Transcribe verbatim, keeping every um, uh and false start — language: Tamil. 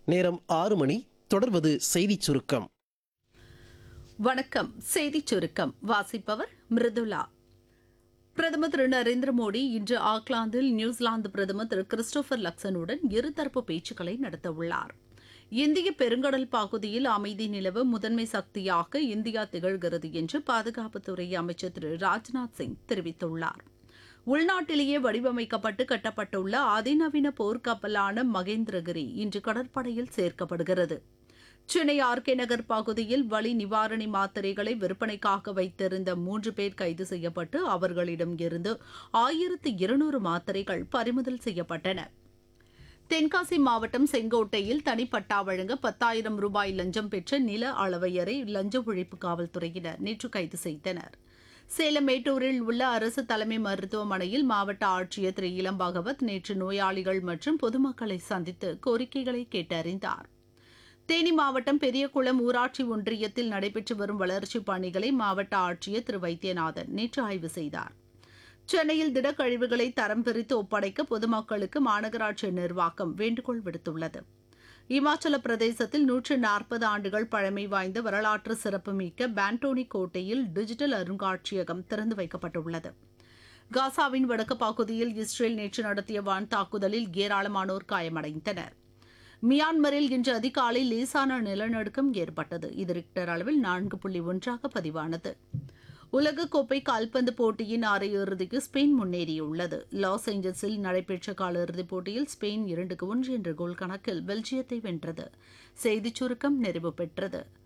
நேரம் ஆறு மணி. தொடர்வது செய்திச் சுருக்கம். வணக்கம். செய்திச் சுருக்கம் வாசிப்பவர் மிருதுலா. பிரதமர் திரு நரேந்திர மோடி இன்று ஆக்லாந்தில் நியூசிலாந்து பிரதமர் திரு கிறிஸ்டோபர் லக்சனுடன் இருதரப்பு பேச்சுக்களை நடத்தவுள்ளார். இந்திய பெருங்கடல் பகுதியில் அமைதி நிலவ முதன்மை சக்தியாக இந்தியா திகழ்கிறது என்று பாதுகாப்புத்துறை அமைச்சர் திரு ராஜ்நாத் சிங் தெரிவித்துள்ளார். உள்நாட்டிலேயே வடிவமைக்கப்பட்டு கட்டப்பட்டுள்ள அதிநவீன போர்க்கப்பலான மகேந்திரகிரி இன்று கடற்படையில் சேர்க்கப்படுகிறது. சென்னை ஆர்கே நகர் பகுதியில் வலி நிவாரணி மாத்திரைகளை விற்பனைக்காக வைத்திருந்த மூன்று பேர் கைது செய்யப்பட்டு அவர்களிடம் இருந்து ஆயிரத்து இருநூறு மாத்திரைகள் பறிமுதல் செய்யப்பட்டன. தென்காசி மாவட்டம் செங்கோட்டையில் தனிப்பட்டா வழங்க பத்தாயிரம் ரூபாய் லஞ்சம் பெற்ற நில அளவையரை லஞ்ச ஒழிப்பு காவல்துறையினர் நேற்று கைது செய்தனர். சேலம் மேட்டூரில் உள்ள அரசு தலைமை மருத்துவமனையில் மாவட்ட ஆட்சியர் திரு இளம் பகவத் நேற்று நோயாளிகள் மற்றும் பொதுமக்களை சந்தித்து கோரிக்கைகளை கேட்டறிந்தார். தேனி மாவட்டம் பெரியகுளம் ஊராட்சி ஒன்றியத்தில் நடைபெற்று வரும் வளர்ச்சிப் பணிகளை மாவட்ட ஆட்சியர் திரு வைத்தியநாதன் நேற்று ஆய்வு செய்தார். சென்னையில் திடக்கழிவுகளை தரம் பிரித்து ஒப்படைக்க பொதுமக்களுக்கு மாநகராட்சி நிர்வாகம் வேண்டுகோள் விடுத்துள்ளது. இமாச்சல பிரதேசத்தில் நூற்று நாற்பது ஆண்டுகள் பழமை வாய்ந்த வரலாற்று சிறப்புமிக்க பாண்டோனி கோட்டையில் டிஜிட்டல் அருங்காட்சியகம் திறந்து வைக்கப்பட்டுள்ளது. காசாவின் வடக்கு பகுதியில் இஸ்ரேல் நேற்று நடத்திய வான் தாக்குதலில் ஏராளமானோர் காயமடைந்தனர். மியான்மரில் இன்று அதிகாலை லேசான நிலநடுக்கம் ஏற்பட்டது. இது ரிக்டர் அளவில் நான்கு புள்ளி ஒன்றாக பதிவானது. உலகக்கோப்பை கால்பந்து போட்டியின் அரையிறுதிக்கு ஸ்பெயின் முன்னேறியுள்ளது. லாஸ் ஏஞ்சல்ஸில் நடைபெற்ற காலிறுதிப் போட்டியில் ஸ்பெயின் இரண்டுக்கு ஒன்று என்ற கோல் கணக்கில் பெல்ஜியத்தை வென்றது. செய்திச் சுருக்கம் நிறைவு பெற்றது.